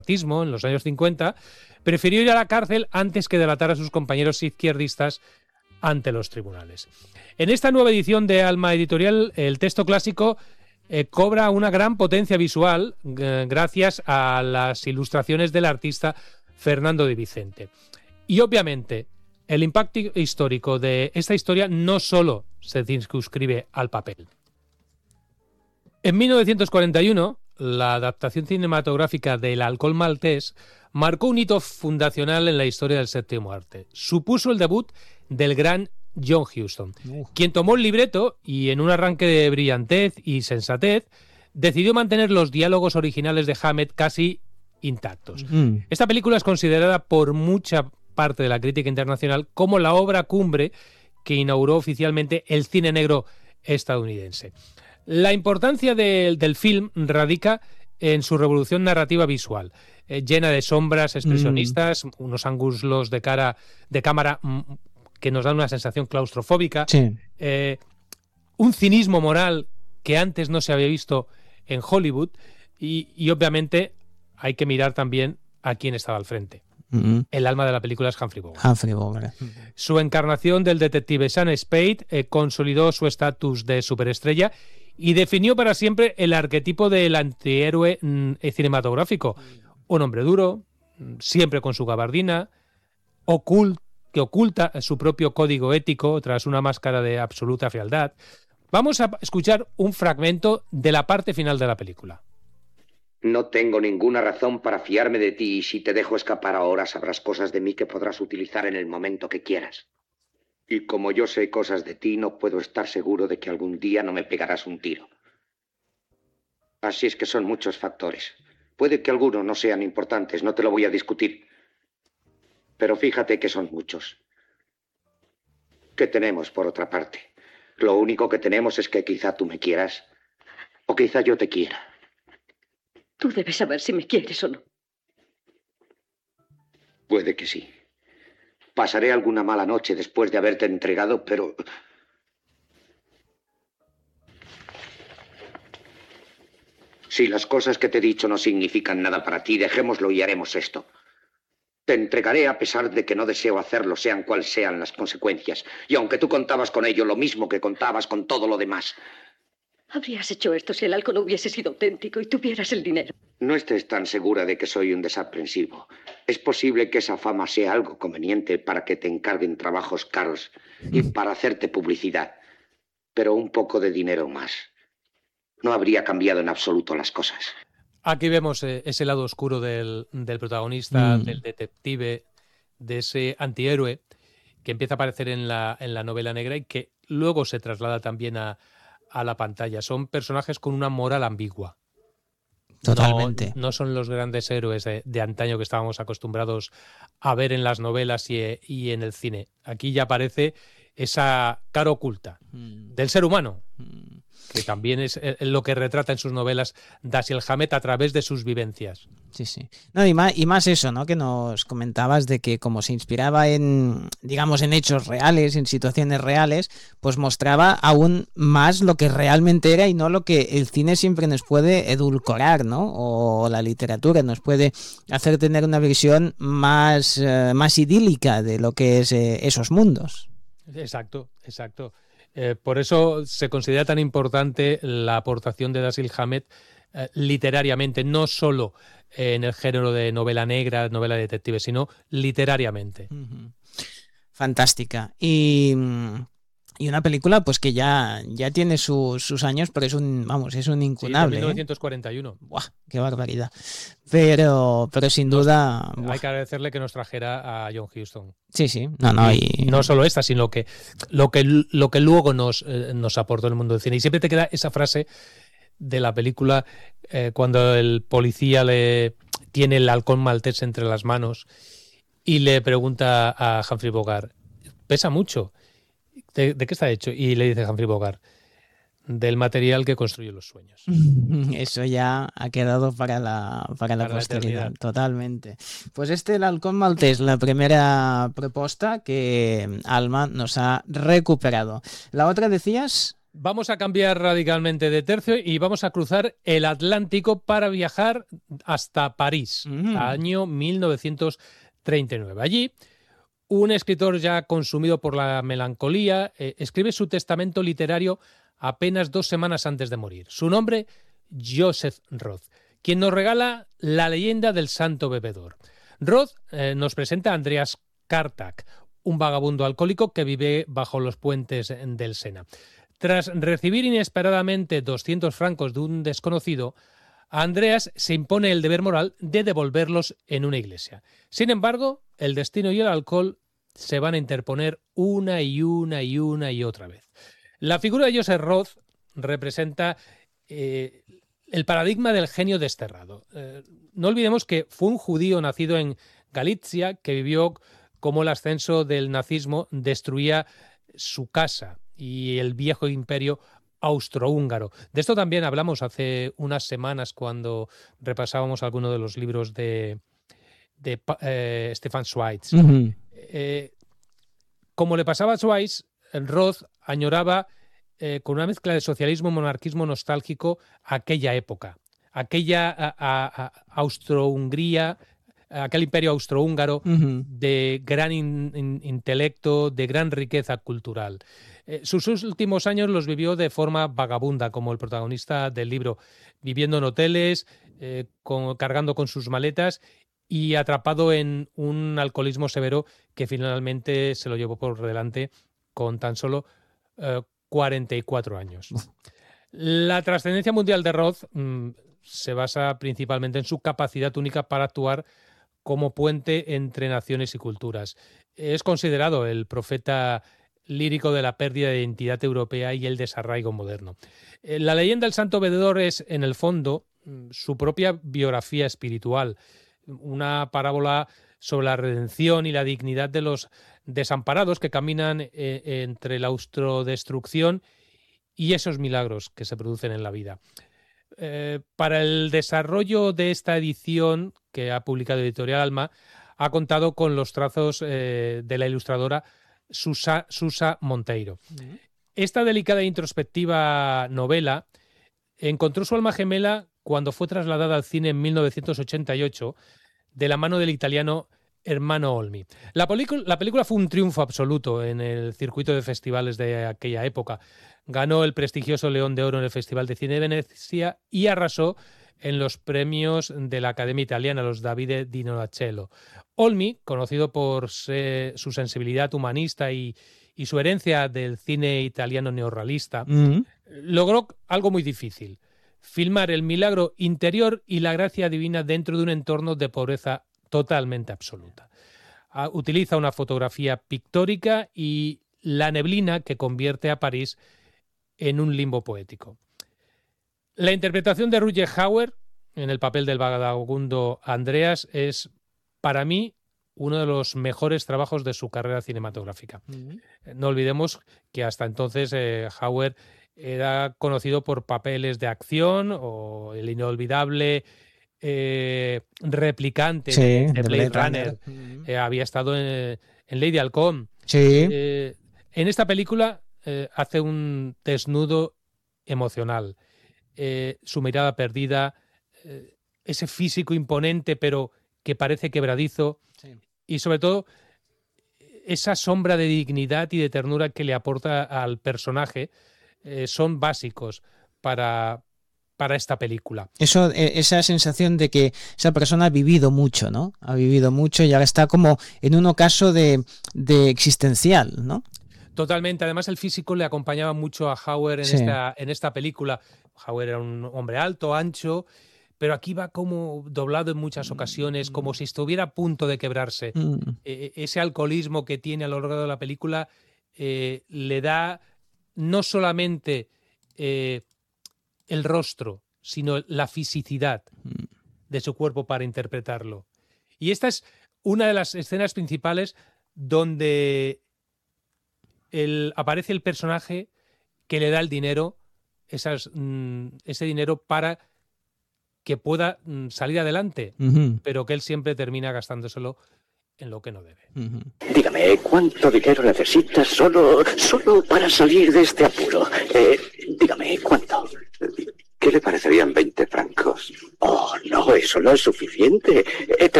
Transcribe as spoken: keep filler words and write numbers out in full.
en los años cincuenta, prefirió ir a la cárcel antes que delatar a sus compañeros izquierdistas ante los tribunales. En esta nueva edición de Alma Editorial, el texto clásico eh, cobra una gran potencia visual eh, gracias a las ilustraciones del artista Fernando de Vicente. Y obviamente, el impacto histórico de esta historia no solo se circunscribe al papel. En mil novecientos cuarenta y uno, la adaptación cinematográfica del Halcón Maltés marcó un hito fundacional en la historia del séptimo arte. Supuso el debut del gran John Huston, uh. quien tomó el libreto y en un arranque de brillantez y sensatez decidió mantener los diálogos originales de Hammett casi intactos. Uh. Esta película es considerada por mucha parte de la crítica internacional como la obra cumbre que inauguró oficialmente el cine negro estadounidense. La importancia de, del film radica en su revolución narrativa visual, eh, llena de sombras expresionistas, mm. unos ángulos de cara de cámara mm, que nos dan una sensación claustrofóbica, sí. eh, un cinismo moral que antes no se había visto en Hollywood y, y obviamente hay que mirar también a quién estaba al frente. Mm-hmm. El alma de la película es Humphrey Bogart. Humphrey Bogart. Su encarnación del detective Sean Spade eh, consolidó su estatus de superestrella y definió para siempre el arquetipo del antihéroe mm, cinematográfico. Un hombre duro, siempre con su gabardina, ocult, que oculta su propio código ético tras una máscara de absoluta frialdad. Vamos a escuchar un fragmento de la parte final de la película. No tengo ninguna razón para fiarme de ti y si te dejo escapar ahora sabrás cosas de mí que podrás utilizar en el momento que quieras. Y como yo sé cosas de ti, no puedo estar seguro de que algún día no me pegarás un tiro. Así es que son muchos factores. Puede que algunos no sean importantes, no te lo voy a discutir. Pero fíjate que son muchos. ¿Qué tenemos por otra parte? Lo único que tenemos es que quizá tú me quieras o quizá yo te quiera. Tú debes saber si me quieres o no. Puede que sí. Pasaré alguna mala noche después de haberte entregado, pero... Si las cosas que te he dicho no significan nada para ti, dejémoslo y haremos esto. Te entregaré a pesar de que no deseo hacerlo, sean cuales sean las consecuencias. Y aunque tú contabas con ello lo mismo que contabas con todo lo demás... Habrías hecho esto si el halcón hubiese sido auténtico y tuvieras el dinero. No estés tan segura de que soy un desaprensivo. Es posible que esa fama sea algo conveniente para que te encarguen trabajos caros y para hacerte publicidad. Pero un poco de dinero más. No habría cambiado en absoluto las cosas. Aquí vemos eh, ese lado oscuro del, del protagonista, mm. del detective, de ese antihéroe que empieza a aparecer en la, en la novela negra y que luego se traslada también a, a la pantalla. Son personajes con una moral ambigua. Totalmente. No, no son los grandes héroes de, de antaño que estábamos acostumbrados a ver en las novelas y, y en el cine. Aquí ya aparece esa cara oculta mm. del ser humano, mm. que también es lo que retrata en sus novelas Dashiell Hammett a través de sus vivencias. Sí, sí. No, y más, y más eso, ¿no? Que nos comentabas de que como se inspiraba en, digamos, en hechos reales, en situaciones reales, pues mostraba aún más lo que realmente era y no lo que el cine siempre nos puede edulcorar, ¿no? O la literatura nos puede hacer tener una visión más, eh, más idílica de lo que es eh, esos mundos. Exacto, exacto. Eh, por eso se considera tan importante la aportación de Dashiell Hammett eh, literariamente, no solo eh, en el género de novela negra, novela detective, sino literariamente. Uh-huh. Fantástica. Y, y una película pues que ya, ya tiene su, sus años, pero es un, vamos, es un incunable. Sí, mil novecientos cuarenta y uno. ¿eh? ¡Buah! ¡Qué barbaridad! Pero, pero sin nos, duda... Hay buah. que agradecerle que nos trajera a John Huston. Sí, sí. No, no, y... y no solo esta, sino que lo que, lo que luego nos, eh, nos aportó el mundo del cine. Y siempre te queda esa frase de la película eh, cuando el policía le tiene el halcón maltés entre las manos y le pregunta a Humphrey Bogart, ¿pesa mucho? ¿De, de qué está hecho? Y le dice Humphrey Bogart, del material que construye los sueños. Eso ya ha quedado para la, para la para posteridad, la totalmente. Pues este el halcón maltés, la primera proposta que Alma nos ha recuperado. La otra decías... Vamos a cambiar radicalmente de tercio y vamos a cruzar el Atlántico para viajar hasta París, Mm. año mil novecientos treinta y nueve. Allí, un escritor ya consumido por la melancolía eh, escribe su testamento literario apenas dos semanas antes de morir. Su nombre, Joseph Roth, quien nos regala la leyenda del santo bebedor. Roth eh, nos presenta a Andreas Kartak, un vagabundo alcohólico que vive bajo los puentes del Sena. Tras recibir inesperadamente doscientos francos de un desconocido, a Andreas se impone el deber moral de devolverlos en una iglesia. Sin embargo, el destino y el alcohol se van a interponer una y una y una y otra vez. La figura de Joseph Roth representa eh, el paradigma del genio desterrado. Eh, no olvidemos que fue un judío nacido en Galicia que vivió cómo el ascenso del nazismo destruía su casa y el viejo imperio austrohúngaro. De esto también hablamos hace unas semanas cuando repasábamos algunos de los libros de, de eh, Stefan Zweig. Uh-huh. Eh, como le pasaba a Zweig, Roth añoraba eh, con una mezcla de socialismo y monarquismo nostálgico aquella época, aquella a, a, a Austro-Hungría, aquel imperio austrohúngaro uh-huh. de gran in, in, intelecto, de gran riqueza cultural. Eh, sus últimos años los vivió de forma vagabunda, como el protagonista del libro, viviendo en hoteles, eh, con, cargando con sus maletas y atrapado en un alcoholismo severo que finalmente se lo llevó por delante con tan solo eh, cuarenta y cuatro años. La trascendencia mundial de Roth mmm, se basa principalmente en su capacidad única para actuar como puente entre naciones y culturas. Es considerado el profeta lírico de la pérdida de identidad europea y el desarraigo moderno. La leyenda del santo bebedor es, en el fondo, su propia biografía espiritual, una parábola sobre la redención y la dignidad de los desamparados que caminan eh, entre la austrodestrucción y esos milagros que se producen en la vida. Eh, para el desarrollo de esta edición que ha publicado Editorial Alma, ha contado con los trazos eh, de la ilustradora Susa, Susa Monteiro. Uh-huh. Esta delicada e introspectiva novela encontró su alma gemela cuando fue trasladada al cine en mil novecientos ochenta y ocho de la mano del italiano Ermanno Olmi. La, la película fue un triunfo absoluto en el circuito de festivales de aquella época. Ganó el prestigioso León de Oro en el Festival de Cine de Venecia y arrasó en los premios de la Academia Italiana, los Davide di Donatello. Olmi, conocido por se, su sensibilidad humanista y, y su herencia del cine italiano neorrealista, uh-huh. logró algo muy difícil: filmar el milagro interior y la gracia divina dentro de un entorno de pobreza totalmente absoluta. Uh, utiliza una fotografía pictórica y la neblina que convierte a París en un limbo poético. La interpretación de Rutger Hauer en el papel del vagabundo Andreas es, para mí, uno de los mejores trabajos de su carrera cinematográfica. Uh-huh. No olvidemos que hasta entonces eh, Hauer era conocido por papeles de acción o el inolvidable eh, replicante sí, de, de Blade, Blade Runner. Runner. Uh-huh. Eh, había estado en, en Lady Halcón. Sí. Eh, en esta película eh, hace un desnudo emocional. Eh, su mirada perdida, eh, ese físico imponente pero que parece quebradizo, sí. Y sobre todo esa sombra de dignidad y de ternura que le aporta al personaje eh, son básicos para, para esta película. Eso, esa sensación de que esa persona ha vivido mucho, ¿no? Ha vivido mucho y ahora está como en un ocaso de, de existencial, ¿no? Totalmente. Además, el físico le acompañaba mucho a Hauer en, sí. esta, en esta película. Hauer era un hombre alto, ancho, pero aquí va como doblado en muchas ocasiones, mm. como si estuviera a punto de quebrarse. Mm. Eh, ese alcoholismo que tiene a lo largo de la película eh, le da no solamente eh, el rostro, sino la fisicidad mm. de su cuerpo para interpretarlo. Y esta es una de las escenas principales donde el, aparece el personaje que le da el dinero, esas, mm, ese dinero para que pueda mm, salir adelante, uh-huh. pero que él siempre termina gastándoselo en lo que no debe. Ujú. Dígame, ¿cuánto dinero necesitas solo, solo para salir de este apuro? Eh, dígame, ¿cuánto? ¿Qué le parecerían veinte francos? Oh, no, eso no es suficiente. He